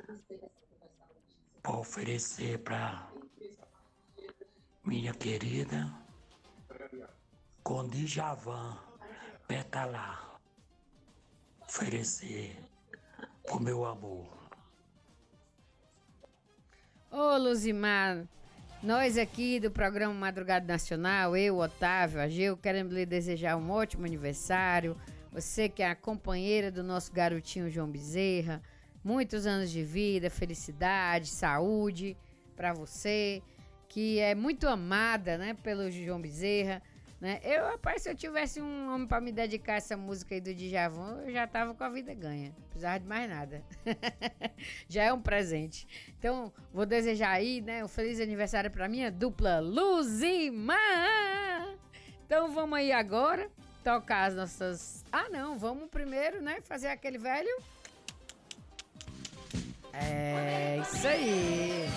para oferecer para minha querida com Djavan Petalar. Oferecer pro meu amor. Ô, Luzimar, nós aqui do programa Madrugada Nacional, eu, Otávio, Ageu, queremos lhe desejar um ótimo aniversário. Você que é a companheira do nosso garotinho João Bezerra, muitos anos de vida, felicidade, saúde para você, que é muito amada, né, pelo João Bezerra, né? Rapaz, se eu tivesse um homem para me dedicar a essa música aí do Djavan, eu já tava com a vida ganha, não precisava de mais nada. Já é um presente. Então, vou desejar aí, né, um feliz aniversário para minha dupla Luzimar. Então, vamos aí agora tocar as nossas... não, vamos primeiro, né, fazer aquele velho... É isso aí.